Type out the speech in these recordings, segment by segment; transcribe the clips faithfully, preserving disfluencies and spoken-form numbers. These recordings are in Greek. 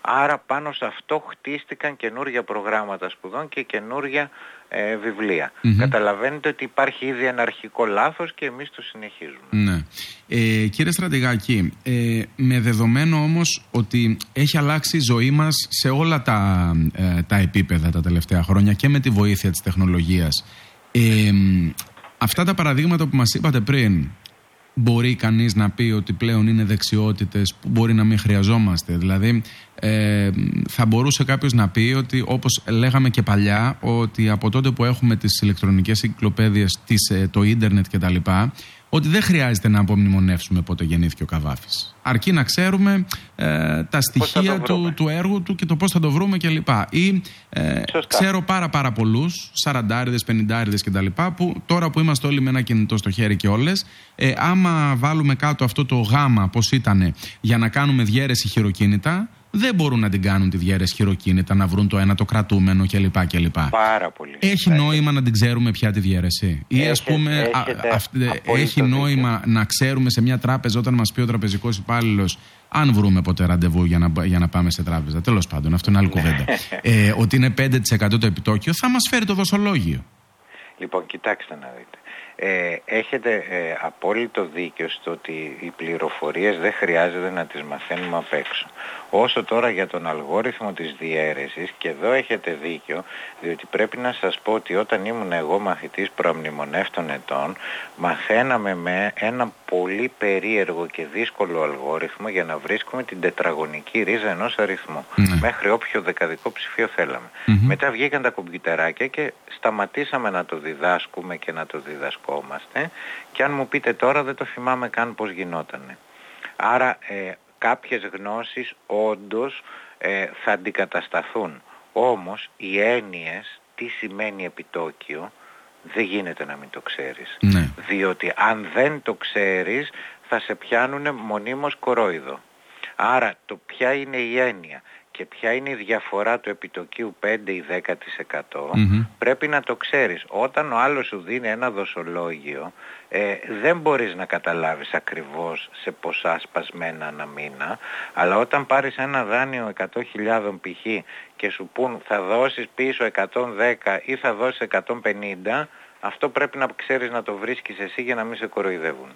Άρα πάνω σε αυτό χτίστηκαν καινούργια προγράμματα σπουδών και καινούργια ε, βιβλία. Mm-hmm. Καταλαβαίνετε ότι υπάρχει ήδη ένα αρχικό λάθος και εμείς το συνεχίζουμε. Ναι. Ε, κύριε Στρατηγάκη, ε, με δεδομένο όμως ότι έχει αλλάξει η ζωή μας σε όλα τα, ε, τα επίπεδα τα τελευταία χρόνια και με τη βοήθεια της τεχνολογίας, ε, αυτά τα παραδείγματα που μας είπατε πριν, μπορεί κανείς να πει ότι πλέον είναι δεξιότητες που μπορεί να μην χρειαζόμαστε? Δηλαδή ε, θα μπορούσε κάποιος να πει ότι, όπως λέγαμε και παλιά, ότι από τότε που έχουμε τις ηλεκτρονικές εγκυκλοπαίδειες, το ίντερνετ κτλ., ότι δεν χρειάζεται να απομνημονεύσουμε πότε γεννήθηκε ο Καβάφης. Αρκεί να ξέρουμε ε, τα στοιχεία του, του έργου του και το πώς θα το βρούμε κλπ. Ή ε, ξέρω πάρα πάρα πολλούς, σαραντάριδες, πενηντάριδες κτλ., που τώρα που είμαστε όλοι με ένα κινητό στο χέρι και όλες, ε, άμα βάλουμε κάτω αυτό το γάμα πώς ήταν για να κάνουμε διαίρεση χειροκίνητα, δεν μπορούν να την κάνουν τη διαίρεση χειροκίνητα, να βρουν το ένα το κρατούμενο κλπ. κλπ. Πάρα πολύ. Έχει νόημα να την ξέρουμε πια τη διαίρεση? Ή ας πούμε, α, α, έχει νόημα να ξέρουμε σε μια τράπεζα, όταν μας πει ο τραπεζικός υπάλληλος, αν βρούμε ποτέ ραντεβού για να, για να πάμε σε τράπεζα, τέλος πάντων, αυτό είναι άλλη κουβέντα, ε, ότι είναι πέντε τοις εκατό το επιτόκιο, θα μας φέρει το δοσολόγιο? Λοιπόν, κοιτάξτε να δείτε. Ε, έχετε ε, απόλυτο δίκιο στο ότι οι πληροφορίες δεν χρειάζεται να τις μαθαίνουμε απ' έξω. Όσο τώρα για τον αλγόριθμο της διαίρεσης, και εδώ έχετε δίκιο, διότι πρέπει να σας πω ότι όταν ήμουν εγώ μαθητής προαμνημονεύτων ετών, μαθαίναμε με ένα πολύ περίεργο και δύσκολο αλγόριθμο για να βρίσκουμε την τετραγωνική ρίζα ενός αριθμού, mm-hmm. μέχρι όποιο δεκαδικό ψηφίο θέλαμε. Mm-hmm. Μετά βγήκαν τα κομπιουτεράκια και σταματήσαμε να το διδάσκουμε και να το διδασκόμαστε, και αν μου πείτε τώρα δεν το θυμάμαι καν πώς γινότανε. Άρα ε, κάποιες γνώσεις όντως ε, θα αντικατασταθούν. Όμως οι έννοιες, τι σημαίνει επιτόκιο, δεν γίνεται να μην το ξέρεις. Ναι. Διότι αν δεν το ξέρεις θα σε πιάνουνε μονίμως κορόιδο. Άρα το ποια είναι η έννοια και ποια είναι η διαφορά του επιτοκίου πέντε ή δέκα τοις εκατό, mm-hmm. πρέπει να το ξέρεις. Όταν ο άλλος σου δίνει ένα δοσολόγιο, ε, δεν μπορείς να καταλάβεις ακριβώς σε ποσά σπασμένα ανά μήνα, αλλά όταν πάρεις ένα δάνειο εκατό χιλιάδες π.χ. και σου πούν θα δώσεις πίσω εκατόν δέκα ή θα δώσεις εκατόν πενήντα, αυτό πρέπει να ξέρεις να το βρίσκεις εσύ για να μην σε κοροϊδεύουν.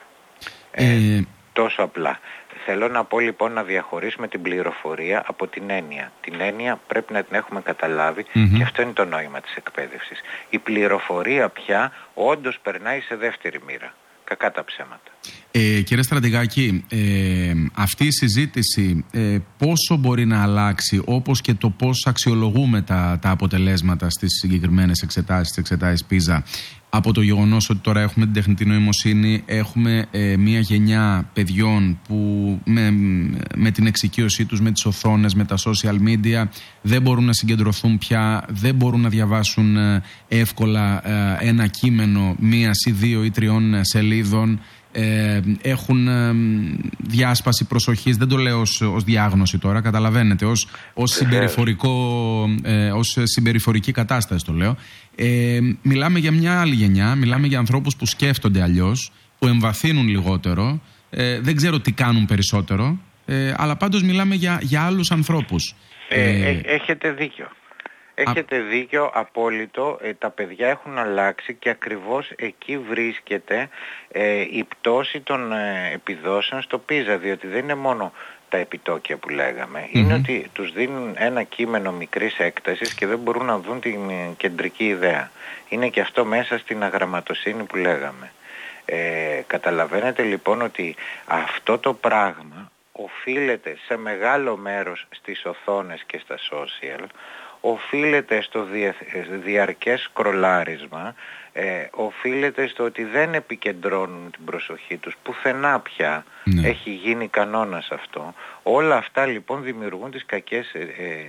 Ε, ε... Τόσο απλά. Θέλω να πω λοιπόν να διαχωρίσουμε την πληροφορία από την έννοια. Την έννοια πρέπει να την έχουμε καταλάβει, mm-hmm. και αυτό είναι το νόημα της εκπαίδευσης. Η πληροφορία πια όντως περνάει σε δεύτερη μοίρα. Κακά τα ψέματα. Ε, κύριε Στρατηγάκη, ε, αυτή η συζήτηση ε, πόσο μπορεί να αλλάξει, όπως και το πώς αξιολογούμε τα, τα αποτελέσματα στις συγκεκριμένες εξετάσεις, στις εξετάσεις πίζα, από το γεγονός ότι τώρα έχουμε την τεχνητή νοημοσύνη, έχουμε ε, μια γενιά παιδιών που με, με την εξοικείωσή τους με τις οθόνες, με τα social media, δεν μπορούν να συγκεντρωθούν πια, δεν μπορούν να διαβάσουν ε, εύκολα ε, ένα κείμενο μίας ή δύο ή τριών σελίδων. Ε, έχουν ε, διάσπαση προσοχής, δεν το λέω ως, ως διάγνωση τώρα, καταλαβαίνετε, ως, ως, συμπεριφορικό, ε, ως συμπεριφορική κατάσταση το λέω. Ε, μιλάμε για μια άλλη γενιά, μιλάμε για ανθρώπους που σκέφτονται αλλιώς, που εμβαθύνουν λιγότερο, ε, δεν ξέρω τι κάνουν περισσότερο, ε, αλλά πάντως μιλάμε για, για άλλους ανθρώπους. Ε, ε, έχετε δίκιο. Έχετε Α... δίκιο απόλυτο, ε, τα παιδιά έχουν αλλάξει και ακριβώς εκεί βρίσκεται ε, η πτώση των ε, επιδόσεων στο πίζα, διότι δεν είναι μόνο τα επιτόκια που λέγαμε, mm-hmm. είναι ότι τους δίνουν ένα κείμενο μικρής έκτασης και δεν μπορούν να δουν την κεντρική ιδέα. Είναι και αυτό μέσα στην αγραμματοσύνη που λέγαμε. Ε, καταλαβαίνετε λοιπόν ότι αυτό το πράγμα οφείλεται σε μεγάλο μέρος στις οθόνες και στα social, οφείλεται στο διαρκές σκρολάρισμα, ε, οφείλεται στο ότι δεν επικεντρώνουν την προσοχή τους πουθενά πια, ναι. έχει γίνει κανόνας αυτό. Όλα αυτά λοιπόν δημιουργούν τις κακές ε, ε,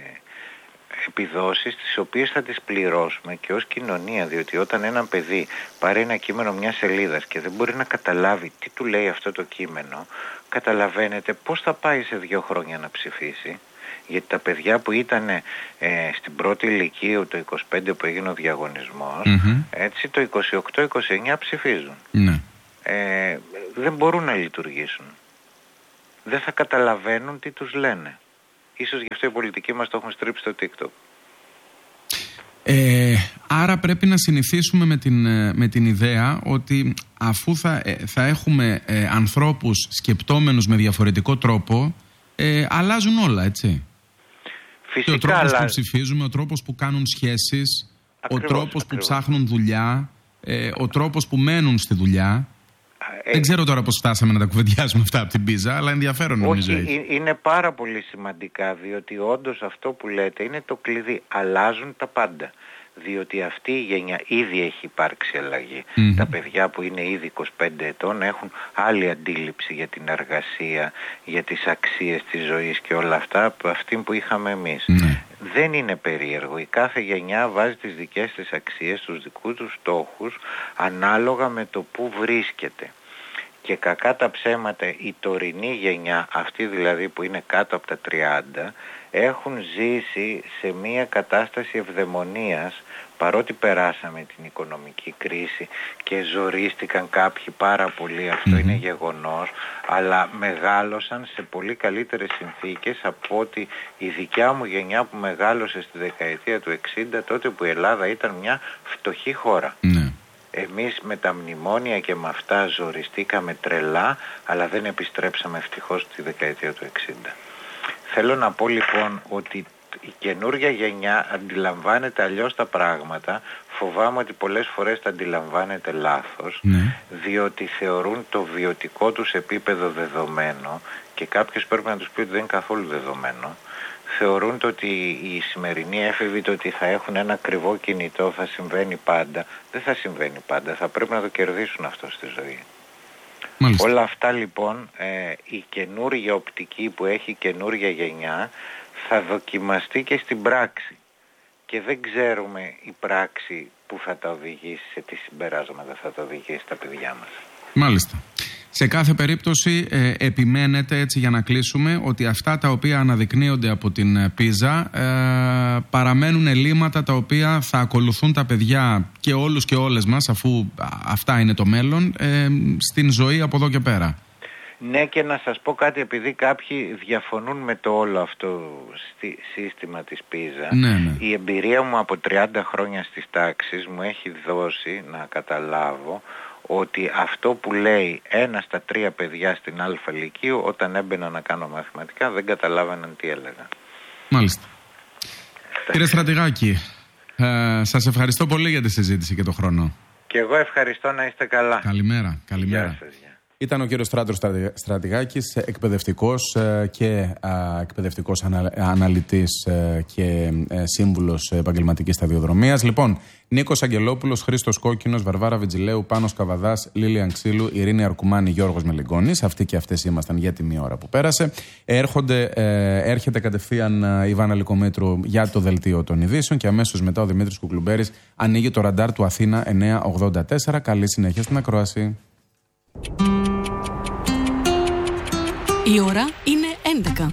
επιδόσεις, τις οποίες θα τις πληρώσουμε και ως κοινωνία, διότι όταν ένα παιδί πάρει ένα κείμενο μιας σελίδας και δεν μπορεί να καταλάβει τι του λέει αυτό το κείμενο, καταλαβαίνετε πώς θα πάει σε δύο χρόνια να ψηφίσει. Γιατί τα παιδιά που ήταν ε, στην πρώτη ηλικίου το είκοσι πέντε που έγινε ο διαγωνισμός, mm-hmm. έτσι το είκοσι οκτώ είκοσι εννιά ψηφίζουν. Mm-hmm. Ε, δεν μπορούν να λειτουργήσουν. Δεν θα καταλαβαίνουν τι τους λένε. Ίσως γι' αυτό οι πολιτικοί μας το έχουν στρίψει στο TikTok. Ε, άρα πρέπει να συνηθίσουμε με την, με την ιδέα ότι αφού θα, θα έχουμε ε, ανθρώπους σκεπτόμενους με διαφορετικό τρόπο, ε, αλλάζουν όλα, έτσι. Φυσικά, και ο τρόπος αλλά... που ψηφίζουμε, ο τρόπος που κάνουν σχέσεις, ακριβώς, ο τρόπος ακριβώς. που ψάχνουν δουλειά, ε, ο τρόπος που μένουν στη δουλειά. Ε, Δεν ξέρω τώρα πώς φτάσαμε να τα κουβεντιάσουμε αυτά από την πίζα, αλλά ενδιαφέρον νομίζω. Όχι, είναι πάρα πολύ σημαντικά, διότι όντως αυτό που λέτε είναι το κλειδί. Αλλάζουν τα πάντα. Διότι αυτή η γενιά ήδη έχει υπάρξει αλλαγή. Mm-hmm. Τα παιδιά που είναι ήδη είκοσι πέντε ετών έχουν άλλη αντίληψη για την εργασία, για τις αξίες της ζωής και όλα αυτά από αυτή που είχαμε εμείς. Mm-hmm. Δεν είναι περίεργο. Η κάθε γενιά βάζει τις δικές της αξίες, τους δικούς τους στόχους, ανάλογα με το που βρίσκεται. Και κακά τα ψέματα, η τωρινή γενιά, αυτή δηλαδή που είναι κάτω από τα τριάντα, έχουν ζήσει σε μια κατάσταση ευδαιμονίας, παρότι περάσαμε την οικονομική κρίση και ζορίστηκαν κάποιοι πάρα πολύ, αυτό mm-hmm. είναι γεγονός, αλλά μεγάλωσαν σε πολύ καλύτερες συνθήκες από ότι η δικιά μου γενιά που μεγάλωσε στη δεκαετία του εξήντα, τότε που η Ελλάδα ήταν μια φτωχή χώρα. Mm-hmm. Εμείς με τα μνημόνια και με αυτά ζοριστήκαμε τρελά, αλλά δεν επιστρέψαμε ευτυχώς στη δεκαετία του εξήντα. Θέλω να πω λοιπόν ότι η καινούργια γενιά αντιλαμβάνεται αλλιώς τα πράγματα. Φοβάμαι ότι πολλές φορές τα αντιλαμβάνεται λάθος, ναι. διότι θεωρούν το βιωτικό τους επίπεδο δεδομένο και κάποιος πρέπει να τους πει ότι δεν είναι καθόλου δεδομένο. Θεωρούν το ότι οι σημερινοί έφηβοι το ότι θα έχουν ένα ακριβό κινητό θα συμβαίνει πάντα. Δεν θα συμβαίνει πάντα. Θα πρέπει να το κερδίσουν αυτό στη ζωή. Μάλιστα. Όλα αυτά λοιπόν, ε, η καινούργια οπτική που έχει η καινούργια γενιά θα δοκιμαστεί και στην πράξη. Και δεν ξέρουμε η πράξη που θα τα οδηγήσει, σε τι συμπεράσματα θα τα οδηγήσει τα παιδιά μας. Μάλιστα. Σε κάθε περίπτωση ε, επιμένετε, έτσι για να κλείσουμε, ότι αυτά τα οποία αναδεικνύονται από την πίζα ε, παραμένουν ελλείμματα τα οποία θα ακολουθούν τα παιδιά και όλους και όλες μας, αφού αυτά είναι το μέλλον, ε, στην ζωή από εδώ και πέρα. Ναι, και να σας πω κάτι, επειδή κάποιοι διαφωνούν με το όλο αυτό στη, σύστημα της πίζα, ναι, ναι. η εμπειρία μου από τριάντα χρόνια στις τάξεις μου έχει δώσει να καταλάβω ότι αυτό που λέει ένα στα τρία παιδιά στην Α Λυκείου, όταν έμπαινα να κάνω μαθηματικά, δεν καταλάβαιναν τι έλεγα. Μάλιστα. Κύριε Στρατηγάκη, ε, σας ευχαριστώ πολύ για τη συζήτηση και τον χρόνο. Και εγώ ευχαριστώ, να είστε καλά. Καλημέρα. Καλημέρα. Γεια σας. Ήταν ο κύριος Στράτος Στρατηγάκης, εκπαιδευτικός και εκπαιδευτικός αναλυτής και σύμβουλος επαγγελματικής σταδιοδρομίας. Λοιπόν, Νίκος Αγγελόπουλος, Χρήστος Κόκκινος, Βαρβάρα Βιτζιλέου, Πάνος Καβαδάς, Λίλια Ξύλου, Ειρήνη Αρκουμάνη, Γιώργος Μελιγκόνης. Αυτοί και αυτές ήμασταν για τη μία ώρα που πέρασε. Έρχονται, έρχεται κατευθείαν η Βάνα Λυκομέτρου για το δελτίο των ειδήσεων και αμέσως μετά ο Δημήτρης Κουκλουμπέρης ανοίγει το ραντάρ του Αθήνα εννιακόσια ογδόντα τέσσερα. Καλή συνέχεια στην ακρόαση. Η ώρα είναι έντεκα.